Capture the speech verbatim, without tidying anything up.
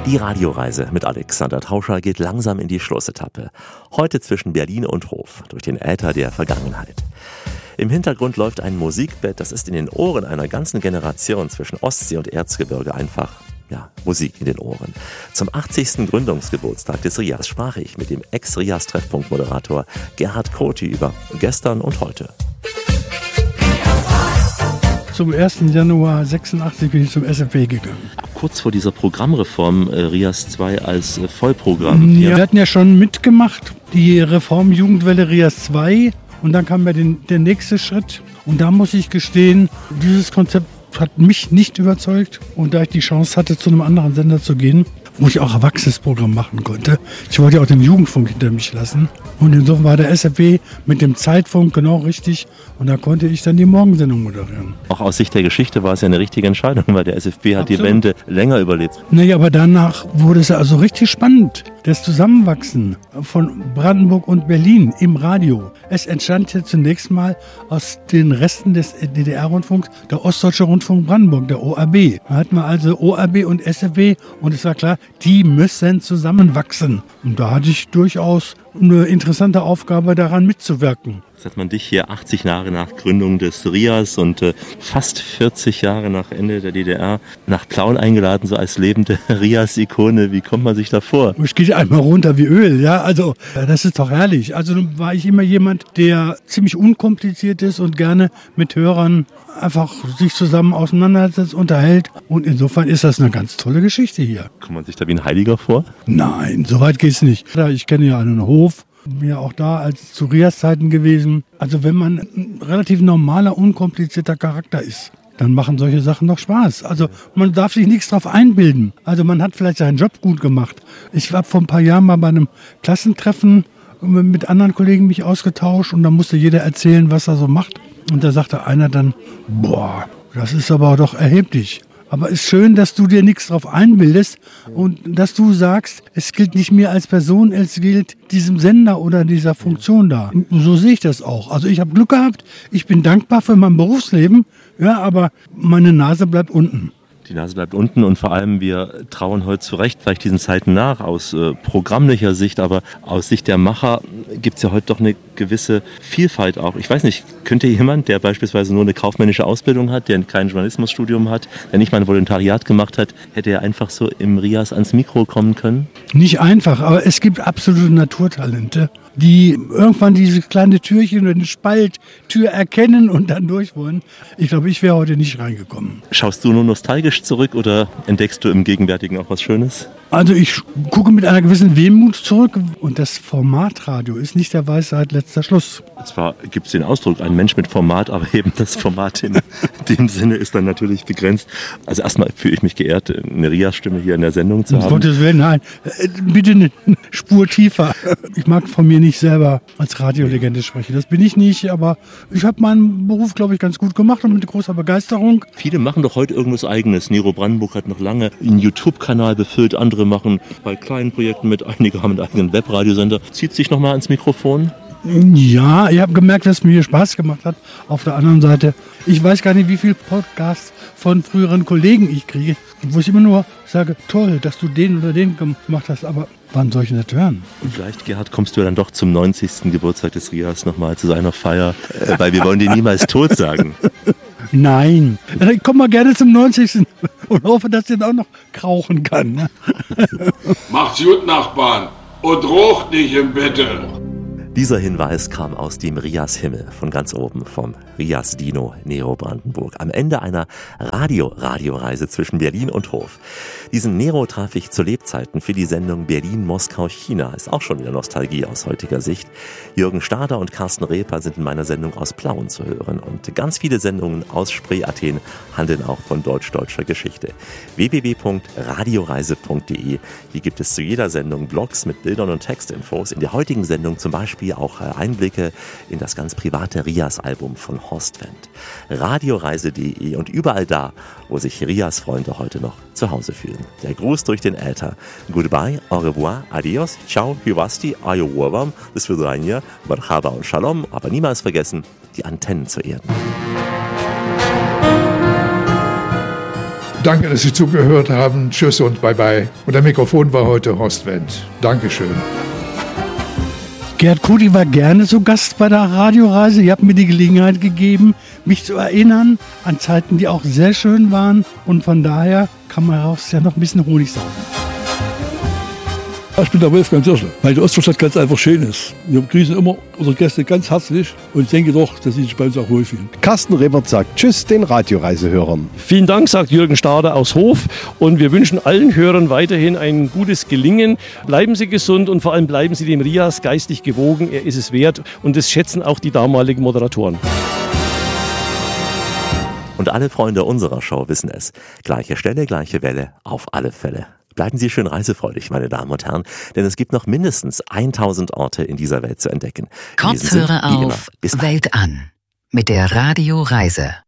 Die Radioreise mit Alexander Tauscher geht langsam in die Schlussetappe. Heute zwischen Berlin und Hof, durch den Äther der Vergangenheit. Im Hintergrund läuft ein Musikbett, das ist in den Ohren einer ganzen Generation zwischen Ostsee und Erzgebirge einfach, ja, Musik in den Ohren. Zum achtzigsten Gründungsgeburtstag des R I A S sprach ich mit dem Ex-R I A S-Treffpunkt-Moderator Gerhard Coty über gestern und heute. Zum ersten Januar sechsundachtzig bin ich zum S F B gegangen. Kurz vor dieser Programmreform äh, R I A S zwei als äh, Vollprogramm. Ja, wir hatten ja schon mitgemacht, die Reform Jugendwelle R I A S zwei. Und dann kam ja den, der nächste Schritt. Und da muss ich gestehen, dieses Konzept hat mich nicht überzeugt. Und da ich die Chance hatte, zu einem anderen Sender zu gehen, wo ich auch erwachsenes Programm machen konnte. Ich wollte ja auch den Jugendfunk hinter mich lassen. Und insofern war der S F B mit dem Zeitfunk genau richtig. Und da konnte ich dann die Morgensendung moderieren. Auch aus Sicht der Geschichte war es ja eine richtige Entscheidung, weil der S F B hat Absolut. Die Wende länger überlebt. Naja, aber danach wurde es ja also richtig spannend. Das Zusammenwachsen von Brandenburg und Berlin im Radio. Es entstand ja zunächst mal aus den Resten des D D R-Rundfunks der Ostdeutsche Rundfunk Brandenburg, der O R B. Da hatten wir also O R B und S F B und es war klar, die müssen zusammenwachsen. Und da hatte ich durchaus eine interessante Aufgabe, daran mitzuwirken. Jetzt hat man dich hier achtzig Jahre nach Gründung des R I A S und äh, fast vierzig Jahre nach Ende der D D R nach Plauen eingeladen, so als lebende R I A S-Ikone. Wie kommt man sich da vor? Ich gehe einmal runter wie Öl, ja, also das ist doch herrlich. Also nun war ich immer jemand, der ziemlich unkompliziert ist und gerne mit Hörern einfach sich zusammen auseinandersetzt, unterhält. Und insofern ist das eine ganz tolle Geschichte hier. Kommt man sich da wie ein Heiliger vor? Nein, so weit geht's nicht. Ich kenne ja einen Hof. Bin ja auch da als zu R I A S-Zeiten gewesen. Also wenn man ein relativ normaler, unkomplizierter Charakter ist, dann machen solche Sachen doch Spaß. Also man darf sich nichts drauf einbilden. Also man hat vielleicht seinen Job gut gemacht. Ich habe vor ein paar Jahren mal bei einem Klassentreffen mit anderen Kollegen mich ausgetauscht und da musste jeder erzählen, was er so macht. Und da sagte einer dann, boah, das ist aber doch erheblich. Aber es ist schön, dass du dir nichts drauf einbildest und dass du sagst, es gilt nicht mir als Person, es gilt diesem Sender oder dieser Funktion da. Und so sehe ich das auch. Also ich habe Glück gehabt, ich bin dankbar für mein Berufsleben, ja, aber meine Nase bleibt unten. Die Nase bleibt unten und vor allem wir trauern heute zu Recht vielleicht diesen Zeiten nach aus äh, programmlicher Sicht, aber aus Sicht der Macher gibt es ja heute doch eine gewisse Vielfalt auch. Ich weiß nicht, könnte jemand, der beispielsweise nur eine kaufmännische Ausbildung hat, der kein Journalismusstudium hat, der nicht mal ein Volontariat gemacht hat, hätte er einfach so im R I A S ans Mikro kommen können? Nicht einfach, aber es gibt absolute Naturtalente, die irgendwann dieses kleine Türchen oder eine Spalttür erkennen und dann durch wollen. Ich glaube, ich wäre heute nicht reingekommen. Schaust du nur nostalgisch zurück oder entdeckst du im Gegenwärtigen auch was Schönes? Also ich gucke mit einer gewissen Wehmut zurück und das Formatradio ist nicht der Weisheit letzter Schluss. Zwar gibt es den Ausdruck, ein Mensch mit Format, aber eben das Format in dem Sinne ist dann natürlich begrenzt. Also erstmal fühle ich mich geehrt, eine R I A S-Stimme hier in der Sendung zu haben. Um Gottes Willen, nein, bitte eine Spur tiefer. Ich mag von mir nicht selber als Radiolegende sprechen, das bin ich nicht, aber ich habe meinen Beruf, glaube ich, ganz gut gemacht und mit großer Begeisterung. Viele machen doch heute irgendwas Eigenes. Nero Brandenburg hat noch lange einen YouTube-Kanal befüllt, andere machen bei kleinen Projekten mit, einige haben einen eigenen Webradiosender. Zieht sich nochmal ans Mikrofon? Ja, ich habe gemerkt, dass es mir Spaß gemacht hat. Auf der anderen Seite, ich weiß gar nicht, wie viele Podcasts von früheren Kollegen ich kriege, wo ich immer nur sage, toll, dass du den oder den gemacht hast, aber wann soll ich denn das hören? Und vielleicht, Gerhard, kommst du dann doch zum neunzigsten Geburtstag des R I A S nochmal zu seiner Feier, äh, weil wir wollen dir niemals tot sagen. Nein, ich komme mal gerne zum neunzigsten und hoffe, dass ich dann auch noch krauchen kann. Ne? Macht's gut, Nachbarn, und rocht nicht im Bette. Dieser Hinweis kam aus dem R I A S-Himmel von ganz oben vom R I A S-Dino Nero Brandenburg am Ende einer Radio-Radioreise zwischen Berlin und Hof. Diesen Nero traf ich zu Lebzeiten für die Sendung Berlin-Moskau-China. Ist auch schon wieder Nostalgie aus heutiger Sicht. Jürgen Stader und Carsten Reper sind in meiner Sendung aus Plauen zu hören und ganz viele Sendungen aus Spree, Athen handeln auch von deutsch-deutscher Geschichte. w w w punkt radioreise punkt de. Hier gibt es zu jeder Sendung Blogs mit Bildern und Textinfos. In der heutigen Sendung zum Beispiel auch Einblicke in das ganz private R I A S-Album von Horst Wendt. radioreise punkt de und überall da, wo sich R I A S-Freunde heute noch zu Hause fühlen. Der Gruß durch den Äther. Goodbye, au revoir, adios, ciao, hyvasti, ayo wurwam, das Vidranja, marhaba und shalom, aber niemals vergessen, die Antennen zu erden. Danke, dass Sie zugehört haben. Tschüss und bye-bye. Und der Mikrofon war heute Horst Wendt. Dankeschön. Gerd Kuti war gerne so Gast bei der Radioreise. Ihr habt mir die Gelegenheit gegeben, mich zu erinnern an Zeiten, die auch sehr schön waren. Und von daher kann man daraus ja noch ein bisschen Honig saugen. Ich bin der Wolfgang Dirschel, weil die Ostseestadt ganz einfach schön ist. Wir begrüßen immer unsere Gäste ganz herzlich und ich denke doch, dass sie sich bei uns auch wohlfühlen. Carsten Rebert sagt Tschüss den Radioreisehörern. Vielen Dank, sagt Jürgen Stader aus Hof. Und wir wünschen allen Hörern weiterhin ein gutes Gelingen. Bleiben Sie gesund und vor allem bleiben Sie dem Rias geistig gewogen. Er ist es wert und das schätzen auch die damaligen Moderatoren. Und alle Freunde unserer Show wissen es. Gleiche Stelle, gleiche Welle, auf alle Fälle. Bleiben Sie schön reisefreudig, meine Damen und Herren, denn es gibt noch mindestens tausend Orte in dieser Welt zu entdecken. Kopfhörer auf, Welt an mit der Radioreise.